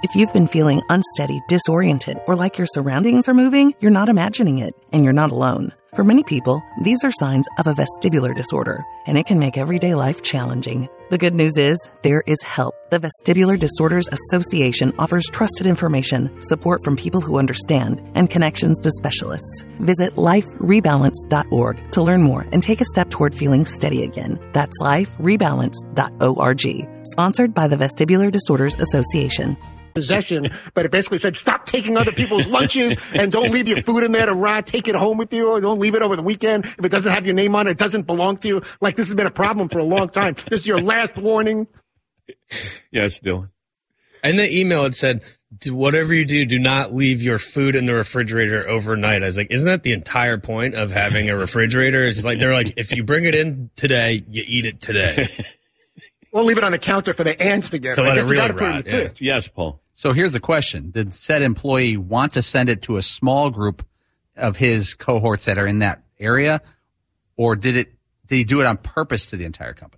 If you've been feeling unsteady, disoriented, or like your surroundings are moving, you're not imagining it, and you're not alone. For many people, these are signs of a vestibular disorder, and it can make everyday life challenging. The good news is, there is help. The Vestibular Disorders Association offers trusted information, support from people who understand, and connections to specialists. Visit liferebalance.org to learn more and take a step toward feeling steady again. That's liferebalance.org. Sponsored by the Vestibular Disorders Association. Possession, but it basically said stop taking other people's lunches and don't leave your food in there to rot. Take it home with you, or don't leave it over the weekend. If it doesn't have your name on it, it doesn't belong to you. Like, this has been a problem for a long time. This is your last warning. Yes, Dylan. In the email, it said, whatever you do, do not leave your food in the refrigerator overnight. I was like, isn't that the entire point of having a refrigerator? It's like, they're like, if you bring it in today, you eat it today. We'll leave it on the counter for the ants to get. So I guess really you got to put it in the fridge. Yes, Paul. So here's the question. Did said employee want to send it to a small group of his cohorts that are in that area, or did he do it on purpose to the entire company?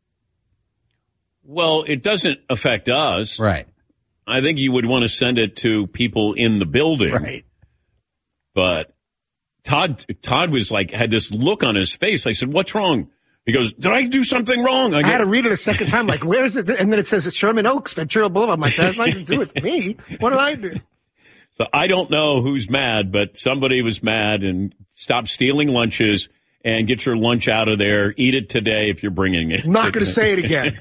Well, it doesn't affect us. Right. I think you would want to send it to people in the building. Right. But Todd was like, had this look on his face. I said, what's wrong? He goes, did I do something wrong? I had to read it a second time, like, where is it? And then it says it's Sherman Oaks, Ventura Boulevard. I'm like, that has nothing to do with me. What did I do? So I don't know who's mad, but somebody was mad, and stop stealing lunches and get your lunch out of there. Eat it today if you're bringing it. I'm not going to say it again.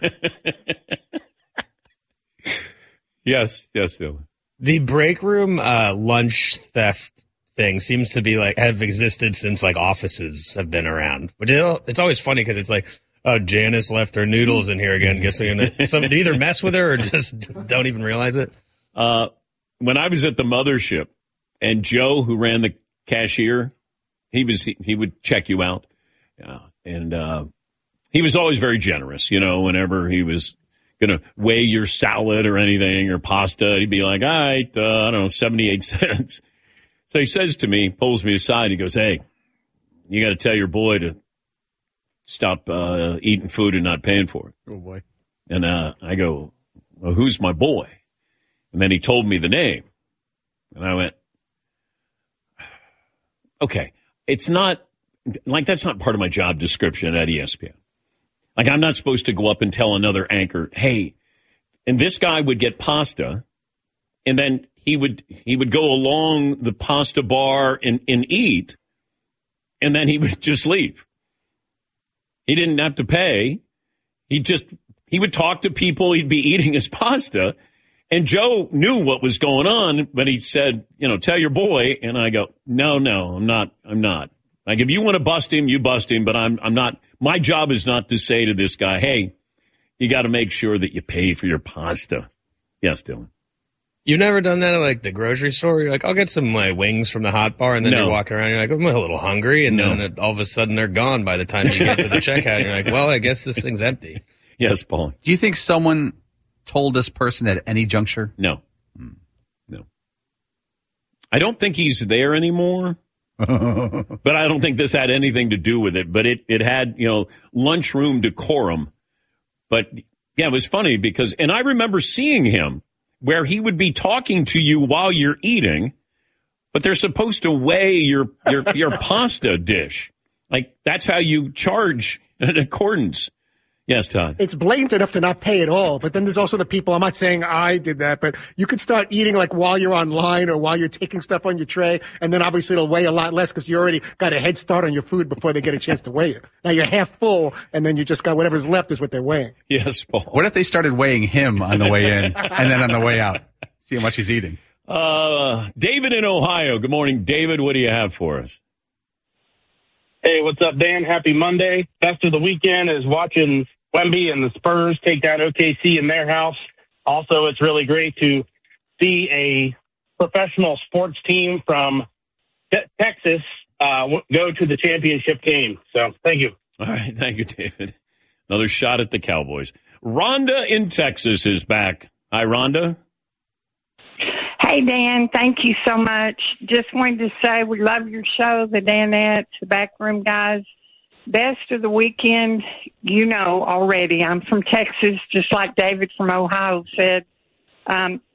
Yes, Dylan. The break room lunch theft thing seems to be have existed since offices have been around. But it's always funny because it's like, oh, Janice left her noodles in here again. Guess they're going to either mess with her or just don't even realize it. When I was at the mothership, and Joe, who ran the cashier, he would check you out, and he was always very generous. Whenever he was going to weigh your salad or anything or pasta, he'd be like, all right, I don't know, 78 cents. So he says to me, pulls me aside, he goes, hey, you got to tell your boy to stop eating food and not paying for it. Oh, boy. And I go, well, who's my boy? And then he told me the name. And I went, okay, it's not, that's not part of my job description at ESPN. I'm not supposed to go up and tell another anchor, hey, and this guy would get pasta, and then he would go along the pasta bar and eat, and then he would just leave. He didn't have to pay. He would talk to people. He'd be eating his pasta, and Joe knew what was going on, but he said, tell your boy. And I go, no, I'm not. Like, if you want to bust him, you bust him, but I'm not. My job is not to say to this guy, hey, you got to make sure that you pay for your pasta. Yes, Dylan. You've never done that at the grocery store? You're like, I'll get some wings from the hot bar, and then you're walking around, you're like, I'm a little hungry, and then all of a sudden they're gone by the time you get to the checkout, and you're like, well, I guess this thing's empty. Yes, Paul. Do you think someone told this person at any juncture? No. No. I don't think he's there anymore. But I don't think this had anything to do with it. But it had, lunchroom decorum. But, yeah, it was funny because, and I remember seeing him where he would be talking to you while you're eating, but they're supposed to weigh your pasta dish. That's how you charge in accordance. Yes, Todd. It's blatant enough to not pay at all, but then there's also the people, I'm not saying I did that, but you could start eating while you're online or while you're taking stuff on your tray, and then obviously it'll weigh a lot less because you already got a head start on your food before they get a chance to weigh it. Now you're half full, and then you just got whatever's left is what they're weighing. Yes, Paul. What if they started weighing him on the way in and then on the way out? See how much he's eating. David in Ohio. Good morning, David. What do you have for us? Hey, what's up, Dan? Happy Monday. Best of the weekend is watching Wemby and the Spurs take down OKC in their house. Also, it's really great to see a professional sports team from Texas go to the championship game. So, thank you. All right. Thank you, David. Another shot at the Cowboys. Rhonda in Texas is back. Hi, Rhonda. Hey, Dan. Thank you so much. Just wanted to say we love your show, the Danettes, the Backroom Guys. Best of the weekend, already. I'm from Texas, just like David from Ohio said.